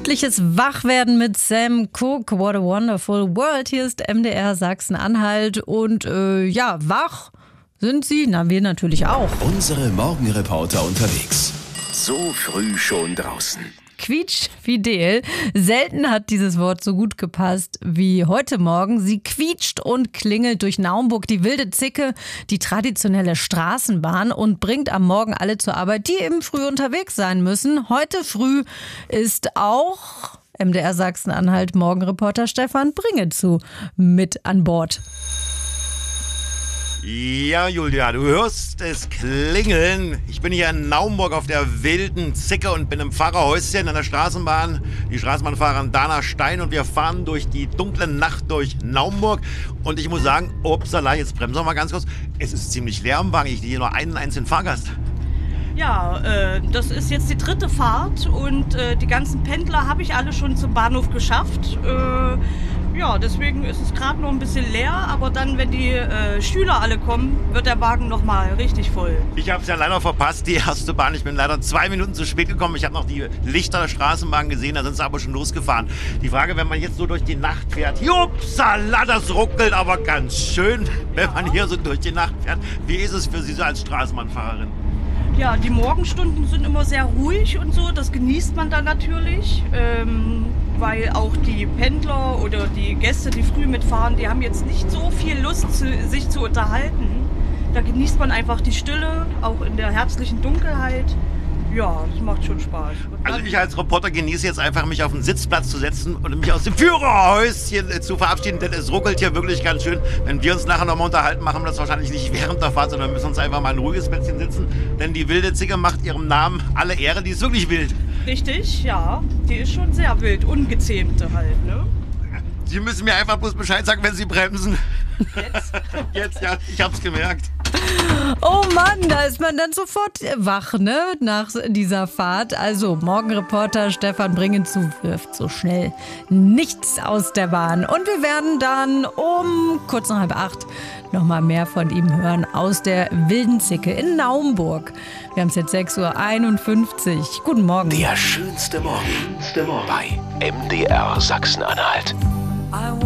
Gemütliches Wachwerden mit Sam Cooke. What a wonderful world. Hier ist MDR Sachsen-Anhalt. Und wach sind sie. Na, wir natürlich auch. Unsere Morgenreporter unterwegs. So früh schon draußen. Quietschfidel. Selten hat dieses Wort so gut gepasst wie heute Morgen. Sie quietscht und klingelt durch Naumburg, die wilde Zicke, die traditionelle Straßenbahn, und bringt am Morgen alle zur Arbeit, die eben früh unterwegs sein müssen. Heute früh ist auch MDR Sachsen-Anhalt Morgenreporter Stefan Bringezu mit an Bord. Ja, Julia, du hörst es klingeln. Ich bin hier in Naumburg auf der wilden Zicke und bin im Fahrerhäuschen an der Straßenbahn. Die Straßenbahnfahrerin Dana Stein und wir fahren durch die dunkle Nacht durch Naumburg. Und ich muss sagen, upsala, jetzt bremsen wir mal ganz kurz. Es ist ziemlich leer am Wagen. Ich sehe hier nur einen einzigen Fahrgast. Ja, das ist jetzt die 3. Fahrt und die ganzen Pendler habe ich alle schon zum Bahnhof geschafft. Deswegen ist es gerade noch ein bisschen leer, aber dann, wenn die Schüler alle kommen, wird der Wagen nochmal richtig voll. Ich habe es ja leider verpasst, die erste Bahn. Ich bin leider 2 Minuten zu spät gekommen. Ich habe noch die Lichter der Straßenbahn gesehen, da sind sie aber schon losgefahren. Die Frage, wenn man jetzt so durch die Nacht fährt, upsala, das ruckelt aber ganz schön, wenn man hier so durch die Nacht fährt. Wie ist es für Sie so als Straßenbahnfahrerin? Ja, die Morgenstunden sind immer sehr ruhig und so, das genießt man dann natürlich, weil auch die Pendler oder die Gäste, die früh mitfahren, die haben jetzt nicht so viel Lust, sich zu unterhalten. Da genießt man einfach die Stille, auch in der herbstlichen Dunkelheit. Ja, das macht schon Spaß. Also ich als Reporter genieße jetzt einfach, mich auf den Sitzplatz zu setzen und mich aus dem Führerhäuschen zu verabschieden, denn es ruckelt hier wirklich ganz schön. Wenn wir uns nachher nochmal unterhalten, machen wir das wahrscheinlich nicht während der Fahrt, sondern müssen uns einfach mal ein ruhiges Plätzchen sitzen, denn die wilde Zicke macht ihrem Namen alle Ehre, die ist wirklich wild. Richtig, ja, die ist schon sehr wild, ungezähmte halt, ne? Sie müssen mir einfach bloß Bescheid sagen, wenn Sie bremsen. Jetzt? Jetzt, ja, ich hab's gemerkt. Oh Mann, da ist man dann sofort wach, ne? Nach dieser Fahrt. Also, Morgenreporter Stefan Bringezu wirft so schnell nichts aus der Bahn. Und wir werden dann um kurz nach 7:30 nochmal mehr von ihm hören aus der wilden Zicke in Naumburg. Wir haben es jetzt 6:51 Uhr. Guten Morgen. Der schönste Morgen bei MDR Sachsen-Anhalt.